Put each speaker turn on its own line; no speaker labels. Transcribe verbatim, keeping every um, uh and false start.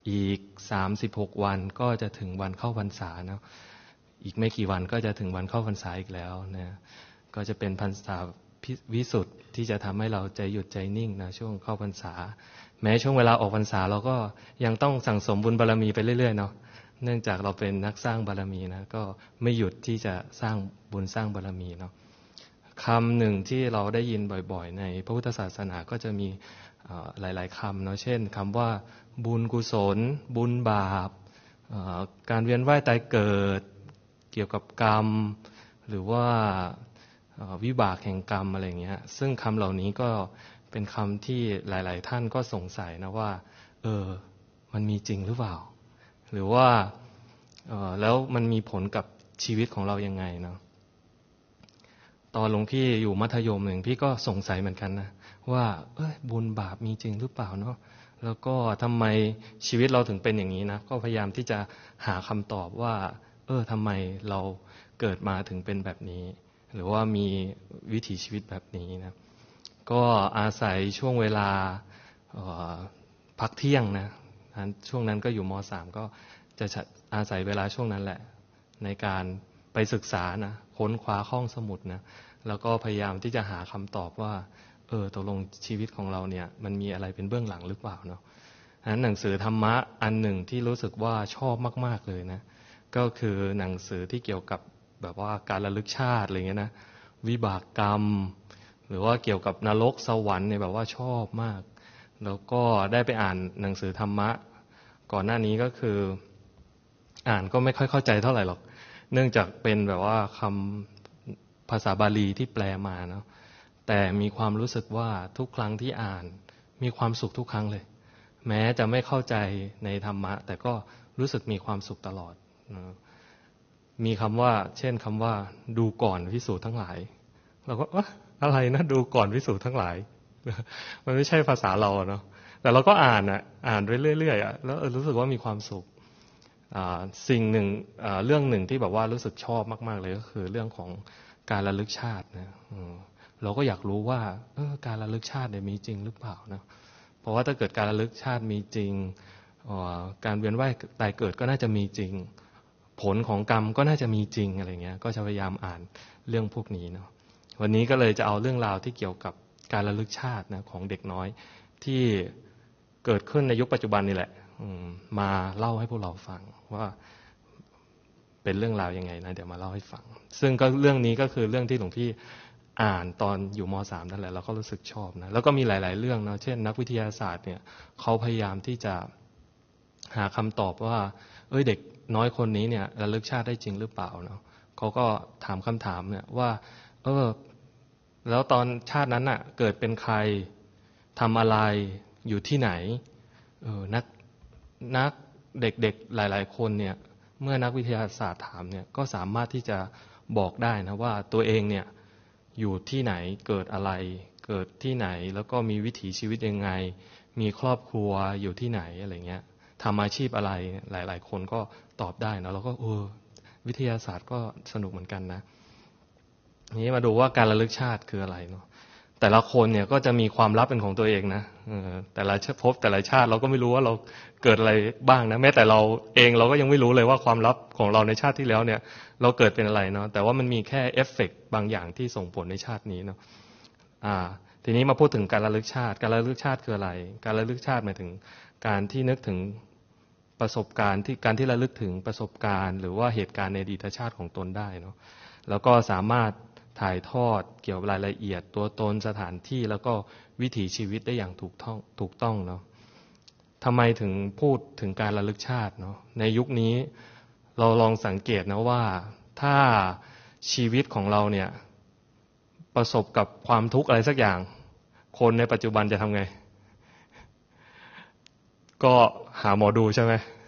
อีกสามสิบหกวันก็จะถึงวันเข้าพรรษาเนาะอีกไม่กี่วันก็จะถึงวันเข้าพรรษาอีกแล้วนะก็จะเป็นพรรษาวิสุทธิ์ที่จะทำให้เราใจหยุดใจนิ่งนะช่วงเข้าพรรษาแม้ช่วงเวลาออกพรรษาเราก็ยังต้องสั่งสมบุญบารมีไปเรื่อยๆเนาะเนื่องจากเราเป็นนักสร้างบารมีนะก็ไม่หยุดที่จะสร้างบุญสร้างบารมีเนาะคำหนึ่งที่เราได้ยินบ่อยๆในพระพุทธศาสนาก็จะมีหลายๆคำเนาะเช่นคำว่าบุญกุศลบุญบาปการเวียนว่ายตายเกิดเกี่ยวกับกรรมหรือว่าวิบากแห่งกรรมอะไรเงี้ยซึ่งคำเหล่านี้ก็เป็นคำที่หลายๆท่านก็สงสัยนะว่าเออมันมีจริงหรือเปล่าหรือว่าเออแล้วมันมีผลกับชีวิตของเรายังไงเนาะตอนหลวงพี่อยู่มัธยมหนึ่งพี่ก็สงสัยเหมือนกันนะว่าเอ้ยบุญบาปมีจริงหรือเปล่าเนาะแล้วก็ทำไมชีวิตเราถึงเป็นอย่างนี้นะก็พยายามที่จะหาคำตอบว่าเออทำไมเราเกิดมาถึงเป็นแบบนี้หรือว่ามีวิถีชีวิตแบบนี้นะก็อาศัยช่วงเวลาพักเที่ยงนะช่วงนั้นก็อยู่ม.สาม ก็จะอาศัยเวลาช่วงนั้นแหละในการไปศึกษานะค้นคว้าห้องสมุดนะแล้วก็พยายามที่จะหาคำตอบว่าเออตกลงชีวิตของเราเนี่ยมันมีอะไรเป็นเบื้องหลังหรือเปล่าเนาะฉะนั้นหนังสือธรรมะอันหนึ่งที่รู้สึกว่าชอบมากๆเลยนะก็คือหนังสือที่เกี่ยวกับแบบว่าการระลึกชาติอะไรเงี้ยนะวิบากกรรมหรือว่าเกี่ยวกับนรกสวรรค์เนี่ยแบบว่าชอบมากแล้วก็ได้ไปอ่านหนังสือธรรมะก่อนหน้านี้ก็คืออ่านก็ไม่ค่อยเข้าใจเท่าไหร่หรอกเนื่องจากเป็นแบบว่าคำภาษาบาลีที่แปลมาเนาะแต่มีความรู้สึกว่าทุกครั้งที่อ่านมีความสุขทุกครั้งเลยแม้จะไม่เข้าใจในธรรมะแต่ก็รู้สึกมีความสุขตลอดนะมีคำว่าเช่นคำว่าดูก่อนภิกษุทั้งหลายเราก็อะไรนะดูก่อนภิกษุทั้งหลายมันไม่ใช่ภาษาเราเนาะแต่เราก็อ่านอ่ะอ่านไปเรื่อยๆอ่ะแล้วรู้สึกว่ามีความสุขสิ่งหนึ่งเรื่องหนึ่งที่แบบว่ารู้สึกชอบมากๆเลยก็คือเรื่องของการระลึกชาตินะเราก็อยากรู้ว่าเออการระลึกชาติเนี่ยมีจริงหรือเปล่านะเพราะว่าถ้าเกิดการระลึกชาติมีจริงการเวียนว่ายตายเกิดก็น่าจะมีจริงผลของกรรมก็น่าจะมีจริงอะไรเงี้ยก็จะพยายามอ่านเรื่องพวกนี้เนาะวันนี้ก็เลยจะเอาเรื่องราวที่เกี่ยวกับการระลึกชาตินะของเด็กน้อยที่เกิดขึ้นในยุคปัจจุบันนี่แหละมาเล่าให้พวกเราฟังว่าเป็นเรื่องราวยังไงนะเดี๋ยวมาเล่าให้ฟังซึ่งก็เรื่องนี้ก็คือเรื่องที่หลวงพี่อ่านตอนอยู่ม.สาม นั่นแหละเราก็รู้สึกชอบนะแล้วก็มีหลายๆเรื่องนะเช่นนักวิทยาศาสตร์เนี่ยเขาพยายามที่จะหาคำตอบว่าเอ้ยเด็กน้อยคนนี้เนี่ยระลึกชาติได้จริงหรือเปล่าเนาะเขาก็ถามคำถามเนี่ยว่าเออแล้วตอนชาตินั้นน่ะเกิดเป็นใครทำอะไรอยู่ที่ไหนเออนักนักเด็กๆหลายๆคนเนี่ยเมื่อนักวิทยาศาสตร์ถามเนี่ยก็สามารถที่จะบอกได้นะว่าตัวเองเนี่ยอยู่ที่ไหนเกิดอะไรเกิดที่ไหนแล้วก็มีวิถีชีวิตยังไงมีครอบครัวอยู่ที่ไหนอะไรเงี้ยทำอาชีพอะไรหลายๆคนก็ตอบได้นะแล้วก็เออวิทยาศาสตร์ก็สนุกเหมือนกันนะนี้มาดูว่าการระลึกชาติคืออะไรเนาะแต่ละคนเนี่ยก็จะมีความลับเป็นของตัวเองนะแต่ละภพแต่ละชาติเราก็ไม่รู้ว่าเราเกิดอะไรบ้างนะแม้แต่เราเองเราก็ยังไม่รู้เลยว่าความลับของเราในชาติที่แล้วเนี่ยเราเกิดเป็นอะไรเนาะแต่ว่ามันมีแค่เอฟเฟกต์บางอย่างที่ส่งผลในชาตินี้เนาะอ่าทีนี้มาพูดถึงการระลึกชาติการระลึกชาติคืออะไรการระลึกชาติหมายถึงการที่นึกถึงประสบการณ์ที่การที่ระลึกถึงประสบการณ์หรือว่าเหตุการณ์ในอดีตชาติของตนได้เนาะแล้วก็สามารถถ่ายทอดเกี่ยวกับรายละเอียดตัวตนสถานที่แล้วก็วิถีชีวิตได้อย่างถูกต้องถูกต้องเนาะทำไมถึงพูดถึงการระลึกชาติเนาะในยุคนี้เราลองสังเกตนะว่าถ้าชีวิตของเราเนี่ยประสบกับความทุกข์อะไรสักอย่างคนในปัจจุบันจะทำไงก็หาหมอดูใช่ไหม